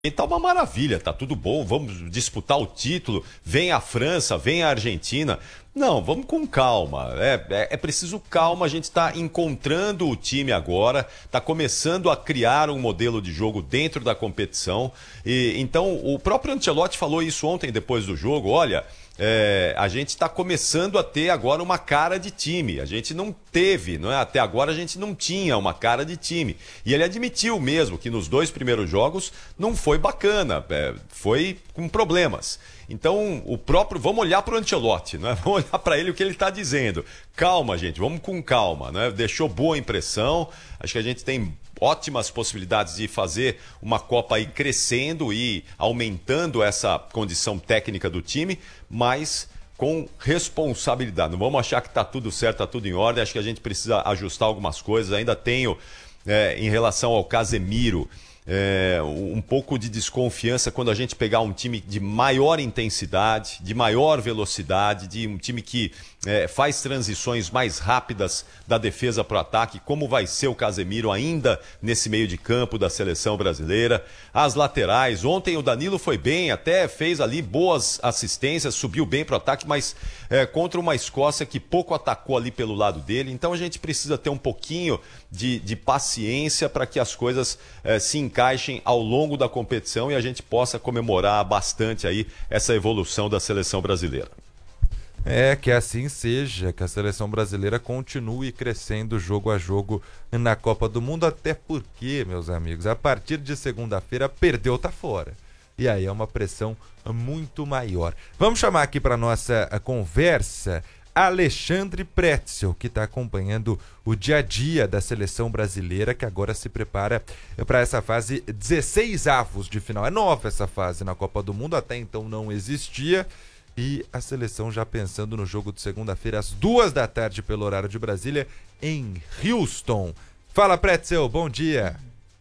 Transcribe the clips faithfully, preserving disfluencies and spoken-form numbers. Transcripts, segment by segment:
Tá uma maravilha, tá tudo bom, vamos disputar o título, vem a França, vem a Argentina. Não, vamos com calma, é, é, é preciso calma, a gente está encontrando o time agora, está começando a criar um modelo de jogo dentro da competição. E então o próprio Ancelotti falou isso ontem depois do jogo, olha... É, a gente está começando a ter agora uma cara de time. A gente não teve, não é? Até agora a gente não tinha uma cara de time. E ele admitiu mesmo que nos dois primeiros jogos não foi bacana, é, foi com problemas. Então, o próprio. Vamos olhar para o Ancelotti, não é? Vamos olhar para ele o que ele está dizendo. Calma, gente, vamos com calma, não é? Deixou boa impressão. Acho que a gente tem ótimas possibilidades de fazer uma Copa aí crescendo e aumentando essa condição técnica do time, mas com responsabilidade. Não vamos achar que está tudo certo, está tudo em ordem. Acho que a gente precisa ajustar algumas coisas. Ainda tenho, é, em relação ao Casemiro, É, um pouco de desconfiança quando a gente pegar um time de maior intensidade, de maior velocidade, de um time que é, faz transições mais rápidas da defesa para o ataque, como vai ser o Casemiro ainda nesse meio de campo da seleção brasileira. As laterais, ontem o Danilo foi bem, até fez ali boas assistências, subiu bem para o ataque, mas é, contra uma Escócia que pouco atacou ali pelo lado dele. Então a gente precisa ter um pouquinho de, de paciência para que as coisas é, se encaixem ao longo da competição e a gente possa comemorar bastante aí essa evolução da seleção brasileira. É, que assim seja, que a seleção brasileira continue crescendo jogo a jogo na Copa do Mundo, até porque, meus amigos, a partir de segunda-feira perdeu, tá fora. E aí é uma pressão muito maior. Vamos chamar aqui para nossa conversa Alexandre Pretzel, que está acompanhando o dia a dia da seleção brasileira, que agora se prepara para essa fase dezesseis avos de final. É nova essa fase na Copa do Mundo, até então não existia. E a seleção já pensando no jogo de segunda-feira, às duas da tarde, pelo horário de Brasília, em Houston. Fala, Pretzel, bom dia.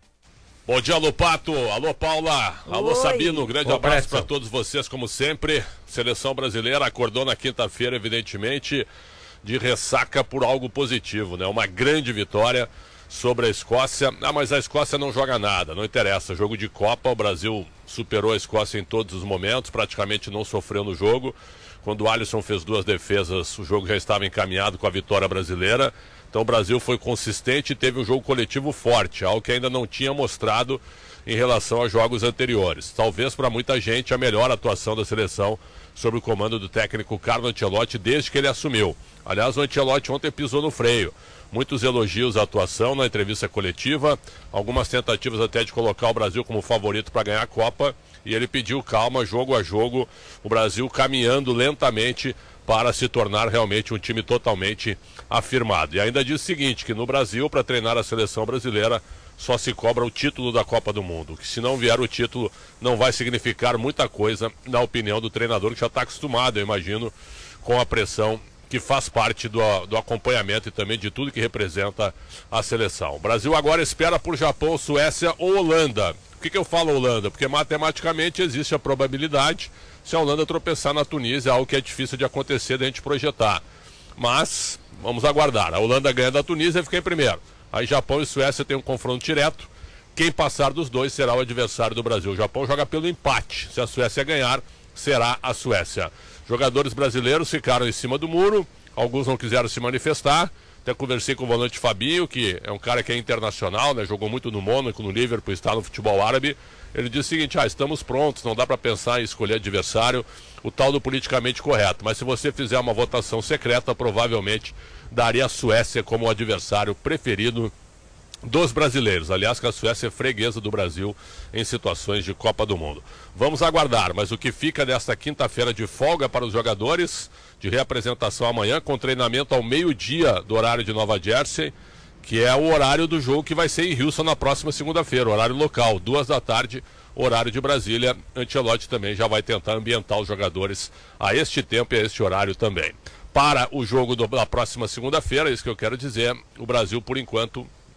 Bom dia, alô Pato, alô Paula, alô Oi. Sabino, um grande Ô, abraço Pretzel. para todos vocês, como sempre. Seleção brasileira acordou na quinta-feira, evidentemente, de ressaca por algo positivo, né? Uma grande vitória sobre a Escócia. Ah, mas a Escócia não joga nada, não interessa. Jogo de Copa, o Brasil superou a Escócia em todos os momentos, praticamente não sofreu no jogo. Quando o Alisson fez duas defesas, o jogo já estava encaminhado com a vitória brasileira. Então o Brasil foi consistente e teve um jogo coletivo forte, algo que ainda não tinha mostrado em relação a jogos anteriores. Talvez para muita gente a melhor atuação da seleção sob o comando do técnico Carlo Ancelotti desde que ele assumiu. Aliás, o Ancelotti ontem pisou no freio. Muitos elogios à atuação na entrevista coletiva, algumas tentativas até de colocar o Brasil como favorito para ganhar a Copa, e ele pediu calma, jogo a jogo, o Brasil caminhando lentamente para se tornar realmente um time totalmente afirmado. E ainda diz o seguinte, que no Brasil, para treinar a seleção brasileira, só se cobra o título da Copa do Mundo, que se não vier o título, não vai significar muita coisa, na opinião do treinador, que já está acostumado, eu imagino, com a pressão que faz parte do, do acompanhamento e também de tudo que representa a seleção. O Brasil agora espera por Japão, Suécia ou Holanda. Por que, que eu falo Holanda? Porque matematicamente existe a probabilidade, se a Holanda tropeçar na Tunísia, algo que é difícil de acontecer, da gente projetar. Mas, vamos aguardar. A Holanda ganha da Tunísia e fica em primeiro. Aí Japão e Suécia tem um confronto direto. Quem passar dos dois será o adversário do Brasil. O Japão joga pelo empate. Se a Suécia ganhar, será a Suécia. Jogadores brasileiros ficaram em cima do muro, alguns não quiseram se manifestar. Até conversei com o volante Fabinho, que é um cara que é internacional, né? Jogou muito no Mônaco, no Liverpool, está no futebol árabe. Ele disse o seguinte, ah, estamos prontos, não dá para pensar em escolher adversário, o tal do politicamente correto. Mas se você fizer uma votação secreta, provavelmente daria a Suécia como o adversário preferido dos brasileiros. Aliás, que a Suécia é freguesa do Brasil em situações de Copa do Mundo. Vamos aguardar, mas o que fica desta quinta-feira de folga para os jogadores, de reapresentação amanhã, com treinamento ao meio-dia do horário de Nova Jersey, que é o horário do jogo que vai ser em Houston na próxima segunda-feira, horário local, duas da tarde, horário de Brasília. Ancelotti também já vai tentar ambientar os jogadores a este tempo e a este horário também. Para o jogo do, da próxima segunda-feira, isso que eu quero dizer, o Brasil, por enquanto,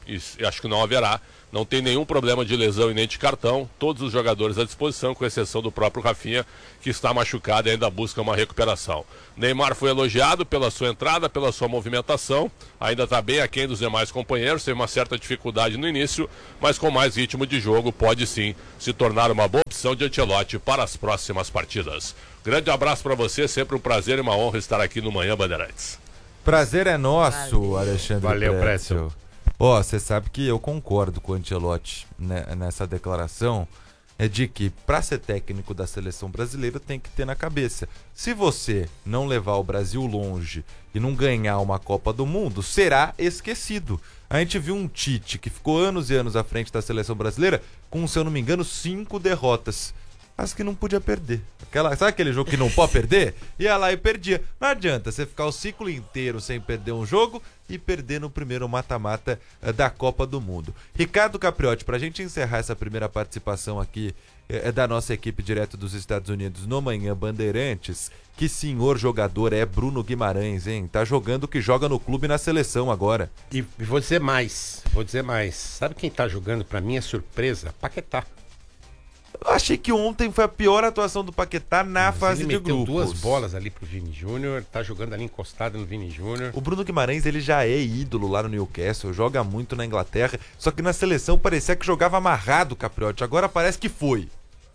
e acho que não haverá, não tem nenhum problema de lesão e nem de cartão, todos os jogadores à disposição, com exceção do próprio Rafinha, que está machucado e ainda busca uma recuperação. Neymar foi elogiado pela sua entrada, pela sua movimentação, ainda está bem aquém dos demais companheiros, teve uma certa dificuldade no início, mas com mais ritmo de jogo pode sim se tornar uma boa opção de Ancelotti para as próximas partidas. Grande abraço para você, sempre um prazer e uma honra estar aqui no Manhã Bandeirantes. Prazer é nosso, Valeu. Alexandre Valeu, Pretzel. Ó, você sabe que eu concordo com o Ancelotti, né, nessa declaração, é de que para ser técnico da seleção brasileira tem que ter na cabeça. Se você não levar o Brasil longe e não ganhar uma Copa do Mundo, será esquecido. A gente viu um Tite que ficou anos e anos à frente da seleção brasileira com, se eu não me engano, cinco derrotas. Mas que não podia perder. Aquela, sabe aquele jogo que não pode perder? Ia lá e perdia. Não adianta você ficar o ciclo inteiro sem perder um jogo e perder no primeiro mata-mata da Copa do Mundo. Ricardo Capriotti, pra gente encerrar essa primeira participação aqui é, da nossa equipe direto dos Estados Unidos no Manhã Bandeirantes, que senhor jogador é Bruno Guimarães, hein? Tá jogando o que joga no clube e na seleção agora. E, e vou dizer mais, vou dizer mais. Sabe quem tá jogando pra mim é surpresa? Paquetá. Eu achei que ontem foi a pior atuação do Paquetá na Mas fase ele de meteu grupos. duas bolas ali pro Vini Júnior, tá jogando ali encostado no Vini Júnior. O Bruno Guimarães, ele já é ídolo lá no Newcastle, joga muito na Inglaterra, só que na seleção parecia que jogava amarrado, Capriotti, agora parece que foi.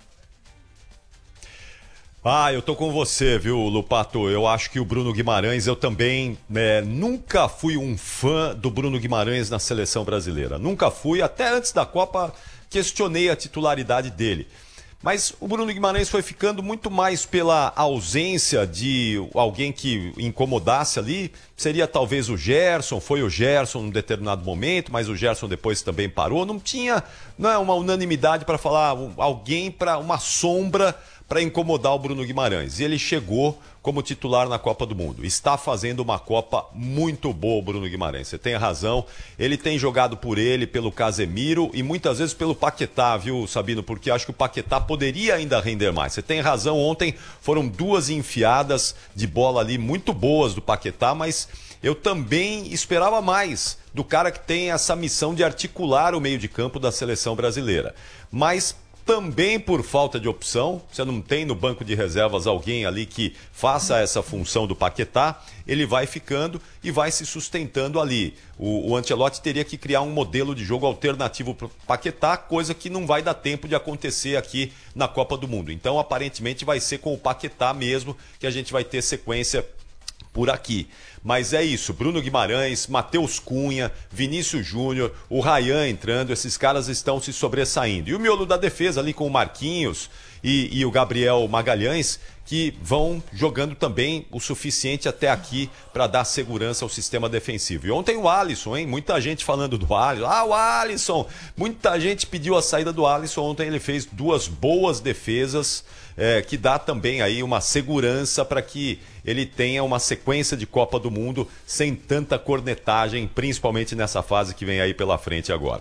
Ah, eu tô com você, viu, Lupato? Eu acho que o Bruno Guimarães, eu também né, nunca fui um fã do Bruno Guimarães na seleção brasileira. Nunca fui, até antes da Copa questionei a titularidade dele. Mas o Bruno Guimarães foi ficando muito mais pela ausência de alguém que incomodasse ali. Seria talvez o Gerson, foi o Gerson num determinado momento, mas o Gerson depois também parou. Não tinha não é uma unanimidade para falar alguém, para uma sombra para incomodar o Bruno Guimarães. E ele chegou como titular na Copa do Mundo. Está fazendo uma Copa muito boa o Bruno Guimarães. Você tem razão. Ele tem jogado por ele, pelo Casemiro e muitas vezes pelo Paquetá, viu, Sabino? Porque acho que o Paquetá poderia ainda render mais. Você tem razão. Ontem foram duas enfiadas de bola ali muito boas do Paquetá, mas eu também esperava mais do cara que tem essa missão de articular o meio de campo da seleção brasileira. Mas também por falta de opção, você não tem no banco de reservas alguém ali que faça essa função do Paquetá, ele vai ficando e vai se sustentando ali. O, o Ancelotti teria que criar um modelo de jogo alternativo para o Paquetá, coisa que não vai dar tempo de acontecer aqui na Copa do Mundo. Então, aparentemente, vai ser com o Paquetá mesmo que a gente vai ter sequência por aqui. Mas é isso, Bruno Guimarães, Matheus Cunha, Vinícius Júnior, o Ryan entrando, esses caras estão se sobressaindo. E o miolo da defesa ali com o Marquinhos e, e o Gabriel Magalhães, que vão jogando também o suficiente até aqui para dar segurança ao sistema defensivo. E ontem o Alisson, hein? Muita gente falando do Alisson. Ah, o Alisson! Muita gente pediu a saída do Alisson. Ontem ele fez duas boas defesas, é, que dá também aí uma segurança para que ele tenha uma sequência de Copa do Mundo sem tanta cornetagem, principalmente nessa fase que vem aí pela frente agora.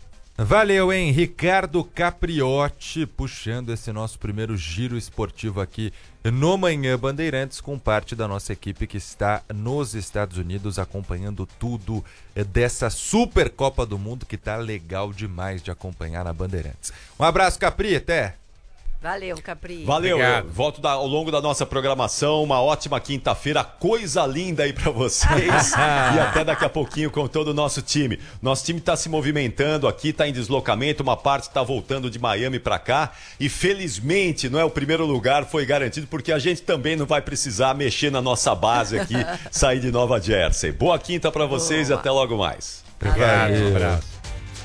Valeu, hein? Ricardo Capriotti puxando esse nosso primeiro giro esportivo aqui no Manhã Bandeirantes, com parte da nossa equipe que está nos Estados Unidos acompanhando tudo dessa Super Copa do Mundo que tá legal demais de acompanhar na Bandeirantes. Um abraço, Capri, até! Valeu, Capri. Valeu, Obrigado. eu volto da, ao longo da nossa programação, uma ótima quinta-feira, coisa linda aí pra vocês e até daqui a pouquinho com todo o nosso time. Nosso time tá se movimentando aqui, tá em deslocamento, uma parte tá voltando de Miami pra cá e felizmente, não é, o primeiro lugar foi garantido porque a gente também não vai precisar mexer na nossa base aqui, sair de Nova Jersey. Boa quinta pra vocês Boa. E até logo mais. Obrigado, um abraço.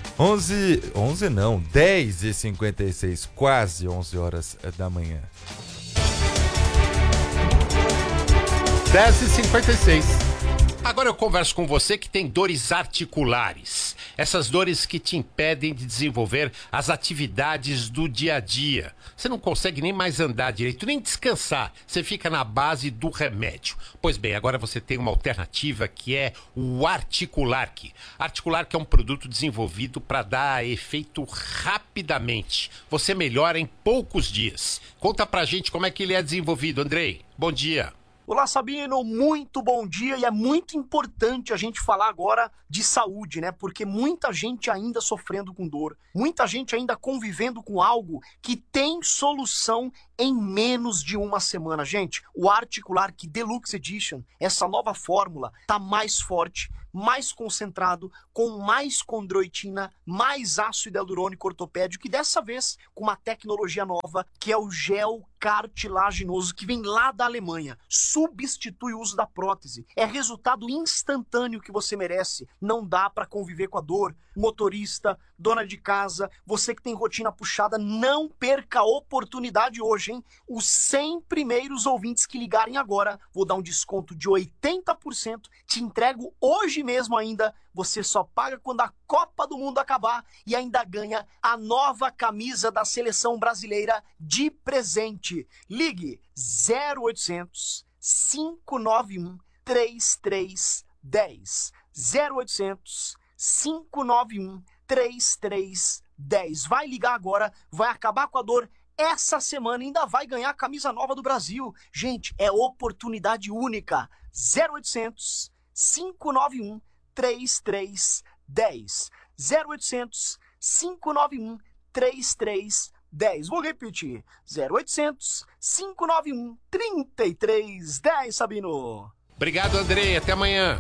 onze, onze não, dez e cinquenta e seis, quase onze horas da manhã. dez e cinquenta e seis. Agora eu converso com você que tem dores articulares. Essas dores que te impedem de desenvolver as atividades do dia a dia. Você não consegue nem mais andar direito, nem descansar. Você fica na base do remédio. Pois bem, agora você tem uma alternativa que é o Articulark. Articulark é um produto desenvolvido para dar efeito rapidamente. Você melhora em poucos dias. Conta pra gente como é que ele é desenvolvido, Andrei. Bom dia. Olá, Sabino, muito bom dia, e é muito importante a gente falar agora de saúde, né? Porque muita gente ainda sofrendo com dor, muita gente ainda convivendo com algo que tem solução em menos de uma semana. Gente, o Articular Key Deluxe Edition, essa nova fórmula, tá mais forte, mais concentrado, com mais condroitina, mais ácido hialurônico ortopédico, e dessa vez com uma tecnologia nova, que é o gel cartilaginoso, que vem lá da Alemanha. Substitui o uso da prótese. É resultado instantâneo que você merece. Não dá para conviver com a dor. Motorista, dona de casa, você que tem rotina puxada, não perca a oportunidade hoje, hein? Os cem primeiros ouvintes que ligarem agora, vou dar um desconto de oitenta por cento, te entrego hoje mesmo ainda. Você só paga quando a Copa do Mundo acabar e ainda ganha a nova camisa da Seleção Brasileira de presente. Ligue zero oitocentos, cinco nove um, três três um zero. zero oitocentos, cinco nove um, três três um zero. Vai ligar agora, vai acabar com a dor essa semana, ainda vai ganhar a camisa nova do Brasil. Gente, é oportunidade única. zero oitocentos, cinco nove um, três três um zero. zero oitocentos, cinco nove um, três três um zero. Vou repetir. zero oitocentos, cinco nove um, três três um zero, Sabino. Obrigado, Andrei. Até amanhã.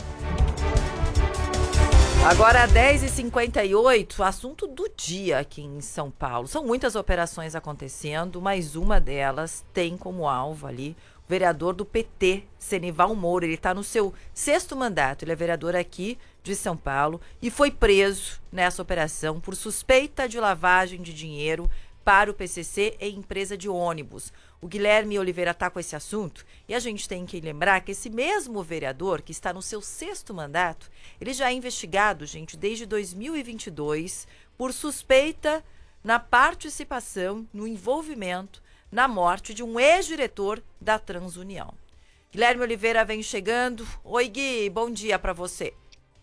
Agora, dez e cinquenta e oito, assunto do dia aqui em São Paulo. São muitas operações acontecendo, mas uma delas tem como alvo ali o vereador do P T, Senival Moura. Ele está no seu sexto mandato, ele é vereador aqui de São Paulo e foi preso nessa operação por suspeita de lavagem de dinheiro para o P C C e empresa de ônibus. O Guilherme Oliveira está com esse assunto e a gente tem que lembrar que esse mesmo vereador, que está no seu sexto mandato, ele já é investigado, gente, desde dois mil e vinte e dois por suspeita na participação, no envolvimento, na morte de um ex-diretor da Transunião. Guilherme Oliveira vem chegando. Oi, Gui, bom dia para você.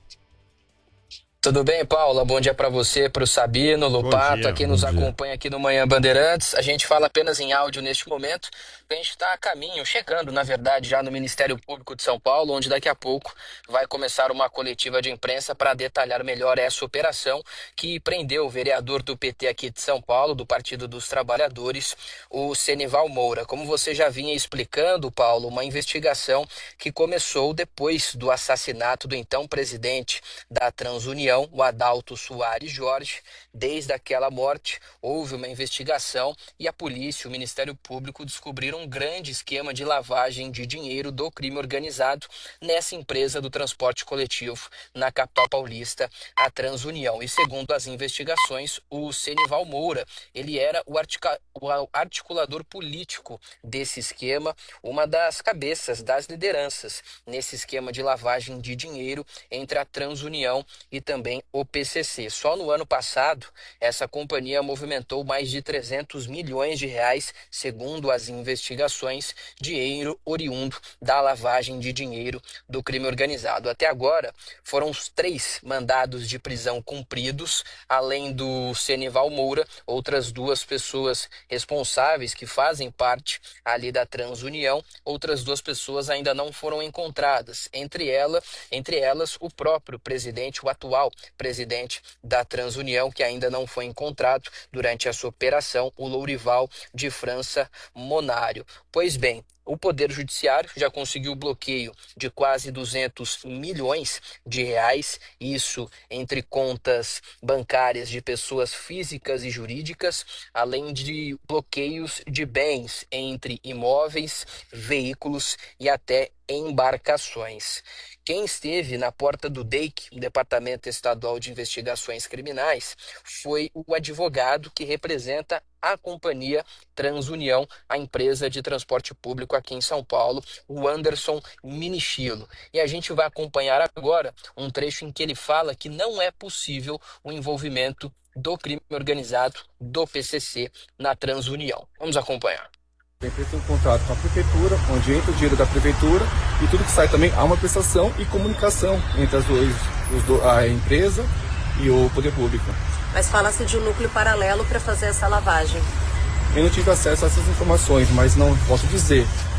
Tudo bem, Paula? Bom dia para você, para o Sabino, Lupato, aqui nos acompanha aqui no Manhã Bandeirantes. A gente fala apenas em áudio neste momento. A gente está a caminho, chegando, na verdade, já no Ministério Público de São Paulo, onde daqui a pouco vai começar uma coletiva de imprensa para detalhar melhor essa operação que prendeu o vereador do P T aqui de São Paulo, do Partido dos Trabalhadores, o Senival Moura. Como você já vinha explicando, Paulo, uma investigação que começou depois do assassinato do então presidente da Transunião, o Adalto Soares Jorge. Desde aquela morte, houve uma investigação e a polícia, o Ministério Público, descobriram um grande esquema de lavagem de dinheiro do crime organizado nessa empresa do transporte coletivo na capital paulista, a Transunião. E segundo as investigações, o Senival Moura, ele era o, artica- o articulador político desse esquema, uma das cabeças, das lideranças nesse esquema de lavagem de dinheiro entre a Transunião e também o P C C. Só no ano passado, essa companhia movimentou mais de trezentos milhões de reais, segundo as investigações, dinheiro oriundo da lavagem de dinheiro do crime organizado. Até agora, foram os três mandados de prisão cumpridos, além do Senival Moura, outras duas pessoas responsáveis que fazem parte ali da Transunião, outras duas pessoas ainda não foram encontradas, entre, ela, entre elas o próprio presidente, o atual presidente da Transunião, que ainda não foi encontrado durante essa operação, o Lourival de França Monário. Pois bem, o Poder Judiciário já conseguiu o bloqueio de quase duzentos milhões de reais, isso entre contas bancárias de pessoas físicas e jurídicas, além de bloqueios de bens entre imóveis, veículos e até embarcações. Quem esteve na porta do D E I C, o Departamento Estadual de Investigações Criminais, foi o advogado que representa a companhia Transunião, a empresa de transporte público aqui em São Paulo, o Anderson Minichilo. E a gente vai acompanhar agora um trecho em que ele fala que não é possível o envolvimento do crime organizado do P C C na Transunião. Vamos acompanhar. Tem feito um contrato com a prefeitura, onde entra o dinheiro da prefeitura e tudo que sai também há uma prestação e comunicação entre as duas, os do, a empresa e o poder público. Mas fala-se de um núcleo paralelo para fazer essa lavagem. Eu não tive acesso a essas informações, mas não posso dizer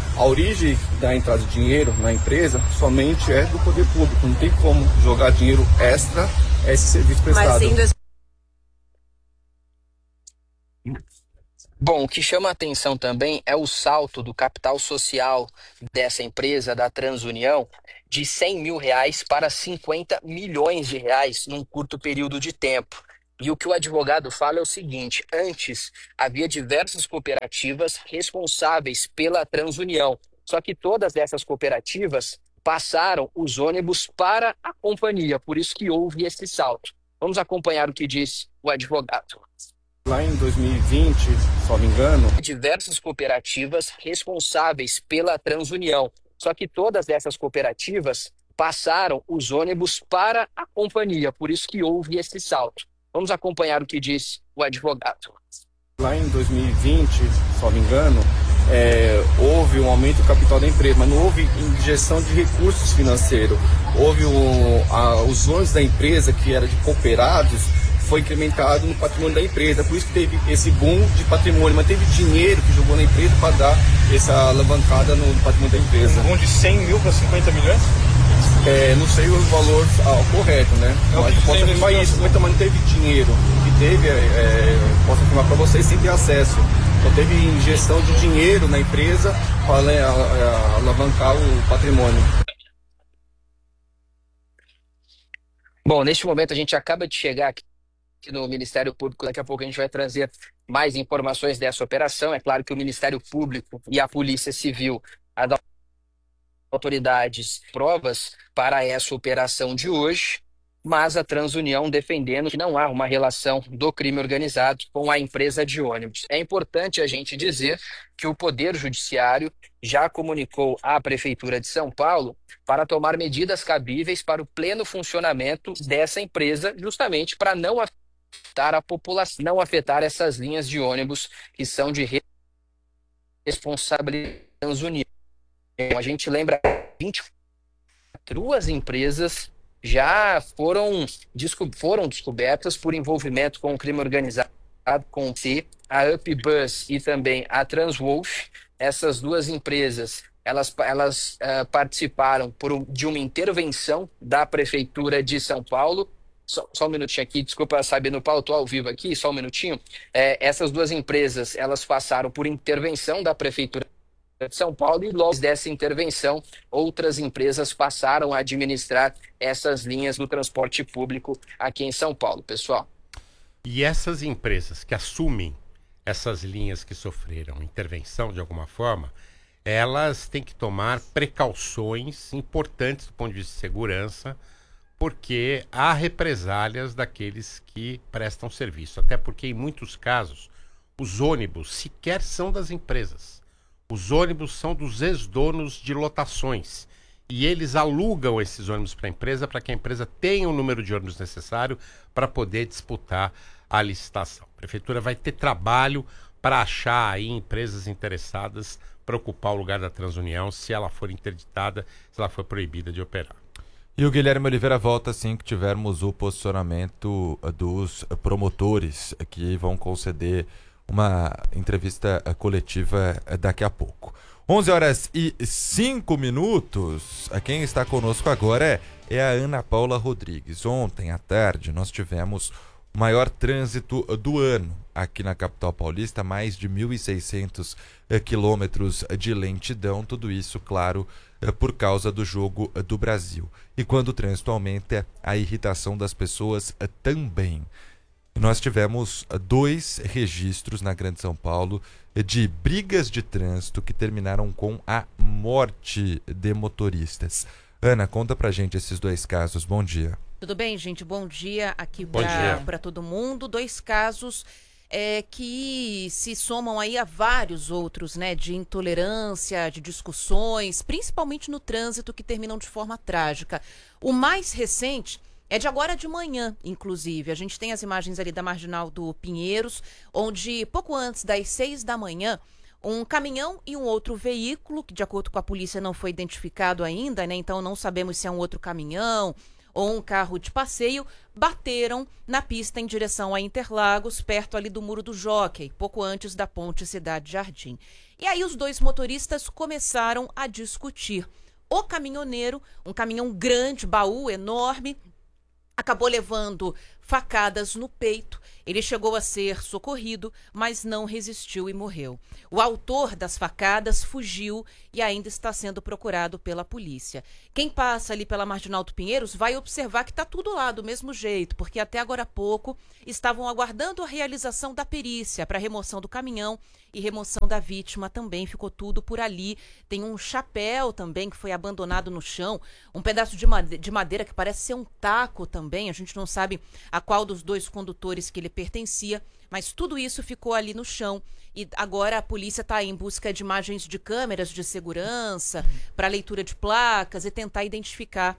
A origem da entrada de dinheiro na empresa somente é do poder público. Não tem como jogar dinheiro extra a esse serviço prestado. Mas em dois... Bom, o que chama a atenção também é o salto do capital social dessa empresa, da Transunião, de cem mil reais para cinquenta milhões de reais num curto período de tempo. E o que o advogado fala é o seguinte: antes havia diversas cooperativas responsáveis pela Transunião, só que todas essas cooperativas passaram os ônibus para a companhia, por isso que houve esse salto. Vamos acompanhar o que disse o advogado. Lá em dois mil e vinte, se não me engano, diversas cooperativas responsáveis pela Transunião, só que todas essas cooperativas passaram os ônibus para a companhia, por isso que houve esse salto. Vamos acompanhar o que disse o advogado. Lá em dois mil e vinte, se não me engano, é, houve um aumento do capital da empresa, mas não houve injeção de recursos financeiros. Houve um, a, os ônibus da empresa, que era de cooperados, foi incrementado no patrimônio da empresa. Por isso que teve esse boom de patrimônio, mas teve dinheiro que jogou na empresa para dar essa alavancada no patrimônio da empresa. Um boom de cem mil para cinquenta milhões? É, não sei o valor ah, correto, né? Não, mas posso afirmar isso, mas também não teve dinheiro. O que teve, é, posso afirmar para vocês, sem ter acesso. Então teve injeção de dinheiro na empresa para alavancar o patrimônio. Bom, neste momento a gente acaba de chegar aqui no Ministério Público. Daqui a pouco a gente vai trazer mais informações dessa operação. É claro que o Ministério Público e a Polícia Civil, as autoridades, provas para essa operação de hoje, mas a Transunião defendendo que não há uma relação do crime organizado com a empresa de ônibus. É importante a gente dizer que o Poder Judiciário já comunicou à Prefeitura de São Paulo para tomar medidas cabíveis para o pleno funcionamento dessa empresa, justamente para não afetar a população, não afetar essas linhas de ônibus que são de responsabilidade da Transunião. A gente lembra vinte e duas empresas já foram, desco- foram descobertas por envolvimento com o crime organizado, com a UpBus e também a Transwolf. Essas duas empresas, elas, elas uh, participaram por um, de uma intervenção da Prefeitura de São Paulo. Só, só um minutinho aqui, desculpa, Sabino Paulo, estou ao vivo aqui, só um minutinho. É, essas duas empresas, elas passaram por intervenção da Prefeitura de São Paulo e logo dessa intervenção, outras empresas passaram a administrar essas linhas do transporte público aqui em São Paulo, pessoal. E essas empresas que assumem essas linhas que sofreram intervenção de alguma forma, elas têm que tomar precauções importantes do ponto de vista de segurança, porque há represálias daqueles que prestam serviço. Até porque, em muitos casos, os ônibus sequer são das empresas. Os ônibus são dos ex-donos de lotações. E eles alugam esses ônibus para a empresa, para que a empresa tenha o número de ônibus necessário para poder disputar a licitação. A Prefeitura vai ter trabalho para achar aí empresas interessadas para ocupar o lugar da Transunião, se ela for interditada, se ela for proibida de operar. E o Guilherme Oliveira volta assim que tivermos o posicionamento dos promotores que vão conceder uma entrevista coletiva daqui a pouco. onze horas e cinco minutos. Quem está conosco agora é, é a Ana Paula Rodrigues. Ontem à tarde nós tivemos o maior trânsito do ano aqui na capital paulista, mais de mil e seiscentos quilômetros de lentidão, tudo isso, claro, por causa do Jogo do Brasil. E quando o trânsito aumenta, a irritação das pessoas também. Nós tivemos dois registros na Grande São Paulo de brigas de trânsito que terminaram com a morte de motoristas. Ana, conta pra gente esses dois casos. Bom dia. Tudo bem, gente? Bom dia aqui Bom dia. para todo mundo. Dois casos é, que se somam aí a vários outros, né? De intolerância, de discussões, principalmente no trânsito, que terminam de forma trágica. O mais recente é de agora de manhã, inclusive. A gente tem as imagens ali da Marginal do Pinheiros, onde pouco antes das seis da manhã, um caminhão e um outro veículo, que de acordo com a polícia não foi identificado ainda, né? Então não sabemos se é um outro caminhão ou um carro de passeio, bateram na pista em direção a Interlagos, perto ali do Muro do Jockey, pouco antes da ponte Cidade Jardim. E aí os dois motoristas começaram a discutir. O caminhoneiro, um caminhão grande, baú enorme, acabou levando facadas no peito. Ele chegou a ser socorrido, mas não resistiu e morreu. O autor das facadas fugiu e ainda está sendo procurado pela polícia. Quem passa ali pela Marginal do Pinheiros vai observar que está tudo lá do mesmo jeito, porque até agora há pouco estavam aguardando a realização da perícia para remoção do caminhão e remoção da vítima. Também ficou tudo por ali. Tem um chapéu também que foi abandonado no chão, um pedaço de madeira que parece ser um taco também. A gente não sabe a qual dos dois condutores que ele pertencia, mas tudo isso ficou ali no chão. E agora a polícia está em busca de imagens de câmeras de segurança para leitura de placas e tentar identificar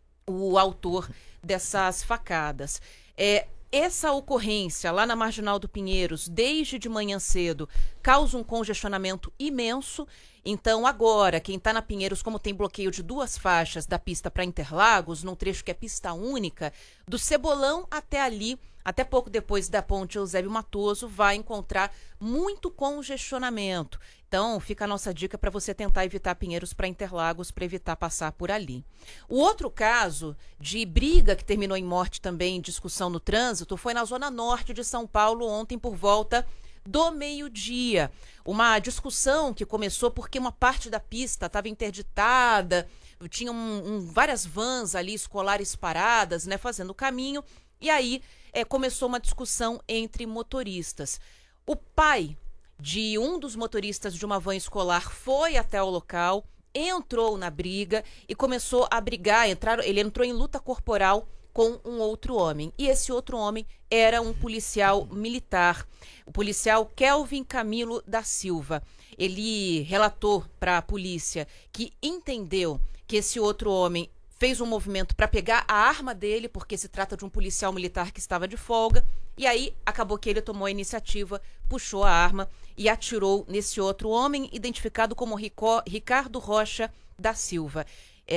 o autor dessas facadas. É, essa ocorrência lá na Marginal do Pinheiros, desde de manhã cedo, causa um congestionamento imenso. Então agora, quem está na Pinheiros, como tem bloqueio de duas faixas da pista para Interlagos, num trecho que é pista única, do Cebolão até ali, até pouco depois da ponte Eusébio Matoso, vai encontrar muito congestionamento. Então fica a nossa dica para você tentar evitar Pinheiros para Interlagos, para evitar passar por ali. O outro caso de briga que terminou em morte também, em discussão no trânsito, foi na zona norte de São Paulo ontem por volta do meio-dia. Uma discussão que começou porque uma parte da pista estava interditada, tinha um, um, várias vans ali escolares paradas, né, fazendo o caminho, e aí é, começou uma discussão entre motoristas. O pai de um dos motoristas de uma van escolar foi até o local, entrou na briga e começou a brigar, entrar, ele entrou em luta corporal com um outro homem. E esse outro homem era um policial militar, o policial Kelvin Camilo da Silva. Ele relatou para a polícia que entendeu que esse outro homem fez um movimento para pegar a arma dele, porque se trata de um policial militar que estava de folga, e aí acabou que ele tomou a iniciativa, puxou a arma e atirou nesse outro homem, identificado como Rico, Ricardo Rocha da Silva.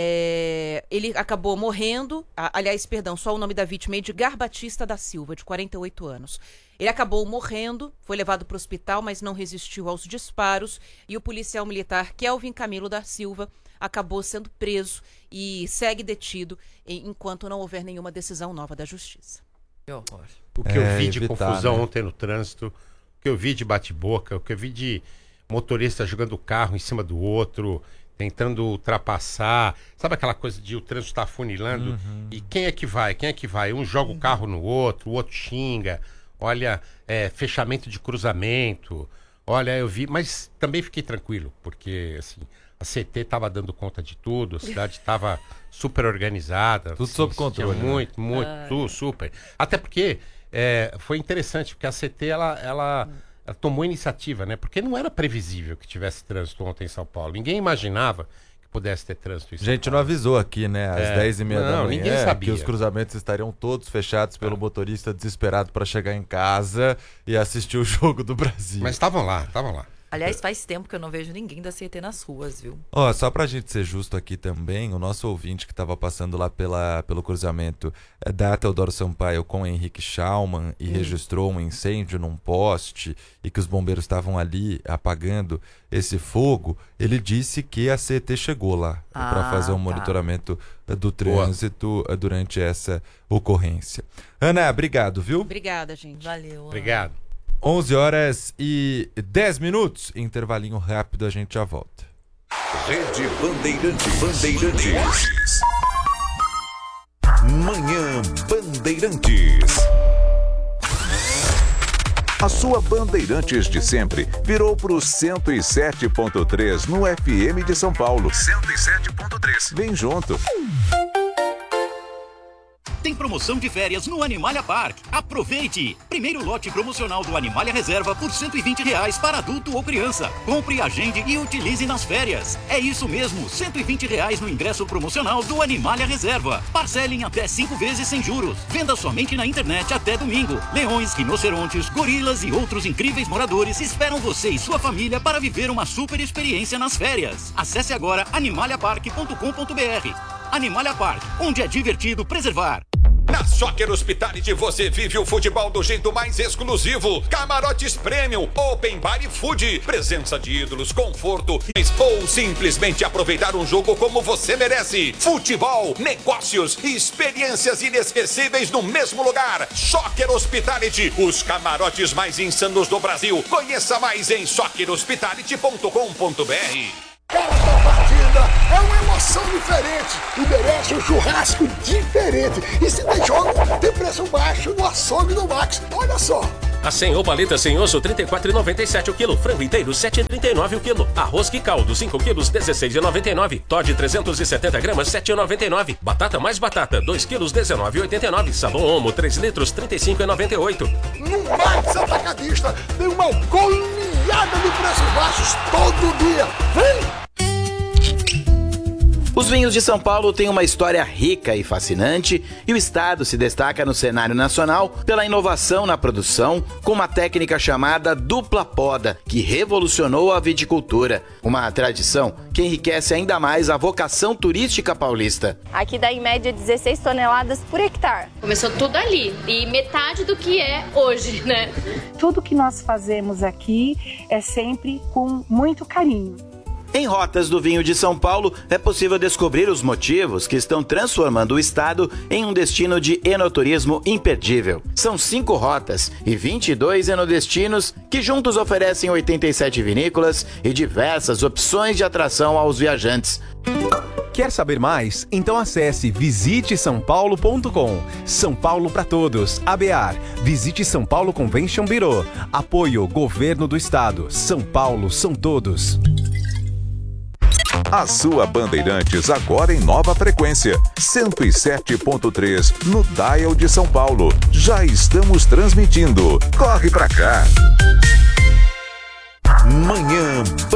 É, ele acabou morrendo, aliás, perdão, só o nome da vítima, Edgar Batista da Silva, de quarenta e oito anos. Ele acabou morrendo, foi levado para o hospital, mas não resistiu aos disparos, e o policial militar Kelvin Camilo da Silva acabou sendo preso e segue detido enquanto não houver nenhuma decisão nova da justiça. O que eu É, vi de evitar, confusão né? ontem no trânsito, o que eu vi de bate-boca, o que eu vi de motorista jogando o carro em cima do outro, tentando ultrapassar, sabe aquela coisa de o trânsito tá afunilando, Uhum. e quem é que vai, quem é que vai? Um joga o carro no outro, o outro xinga, olha, é, fechamento de cruzamento, olha, eu vi, mas também fiquei tranquilo, porque assim, a C T tava dando conta de tudo, a cidade tava super organizada. Tudo assim, sob tinha controle, né? Muito, muito, Ah. tudo super. Até porque é, foi interessante, porque a C T, ela... ela Ela tomou iniciativa, né? Porque não era previsível que tivesse trânsito ontem em São Paulo. Ninguém imaginava que pudesse ter trânsito em A São gente não Paulo. avisou aqui, né, às É, dez e meia da não, manhã, ninguém sabia. que os cruzamentos estariam todos fechados pelo motorista desesperado para chegar em casa e assistir o jogo do Brasil. Mas estavam lá, estavam lá. Aliás, faz tempo que eu não vejo ninguém da C E T nas ruas, viu? Ó, só pra gente ser justo aqui também, o nosso ouvinte que estava passando lá pela, pelo cruzamento é, da Teodoro Sampaio com Henrique Schaumann e Hum. registrou um incêndio num poste e que os bombeiros estavam ali apagando esse fogo, ele disse que a C E T chegou lá Ah, para fazer um tá. monitoramento eh, do trânsito eh, durante essa ocorrência. Ana, obrigado, viu? Obrigada, gente. Valeu. Ana. Obrigado. onze horas e dez minutos, intervalinho rápido, a gente já volta. Rede Bandeirantes. Bandeirantes. Manhã Bandeirantes. A sua Bandeirantes de sempre virou pro cento e sete ponto três no F M de São Paulo. cento e sete ponto três. Vem junto. Tem promoção de férias no Animalia Park. Aproveite! Primeiro lote promocional do Animalia Reserva por cento e vinte reais para adulto ou criança. Compre, agende e utilize nas férias. É isso mesmo, cento e vinte reais no ingresso promocional do Animalia Reserva. Parcele em até cinco vezes sem juros. Venda somente na internet até domingo. Leões, rinocerontes, gorilas e outros incríveis moradores esperam você e sua família para viver uma super experiência nas férias. Acesse agora animalia park ponto com ponto br. Animalia Park, onde é divertido preservar. Na Soccer Hospitality você vive o futebol do jeito mais exclusivo. Camarotes Premium, Open Bar e Food, presença de ídolos, conforto ou simplesmente aproveitar um jogo como você merece. Futebol, negócios e experiências inesquecíveis no mesmo lugar. Soccer Hospitality, os camarotes mais insanos do Brasil. Conheça mais em soccer hospitality ponto com ponto b r. Cada partida é uma emoção diferente e merece um churrasco diferente. E se tem jogo, tem preço baixo no açougue do Max. Olha só. A cem ou paleta sem osso, trinta e quatro reais e noventa e sete centavos o quilo. Frango inteiro, sete reais e trinta e nove centavos o quilo. Arroz que caldo, cinco quilos, dezesseis reais e noventa e nove centavos. Toddy trezentos e setenta gramas, sete reais e noventa e nove centavos. Batata mais batata, dois quilos, dezenove reais e oitenta e nove centavos. Sabão Omo, três litros, trinta e cinco reais e noventa e oito centavos. No Max Atacadista tem uma goleada de preços baixos todo dia. Vem! Os vinhos de São Paulo têm uma história rica e fascinante e o estado se destaca no cenário nacional pela inovação na produção com uma técnica chamada dupla poda, que revolucionou a viticultura. Uma tradição que enriquece ainda mais a vocação turística paulista. Aqui dá em média dezesseis toneladas por hectare. Começou tudo ali e metade do que é hoje, né? Tudo que nós fazemos aqui é sempre com muito carinho. Em Rotas do Vinho de São Paulo, é possível descobrir os motivos que estão transformando o estado em um destino de enoturismo imperdível. São cinco rotas e vinte e dois enodestinos que juntos oferecem oitenta e sete vinícolas e diversas opções de atração aos viajantes. Quer saber mais? Então acesse visite são paulo ponto com. São Paulo para todos. A B A R. Visite São Paulo Convention Bureau. Apoio Governo do Estado. São Paulo são todos. A sua Bandeirantes agora em nova frequência, cento e sete ponto três no Dial de São Paulo. Já estamos transmitindo. Corre pra cá. Manhã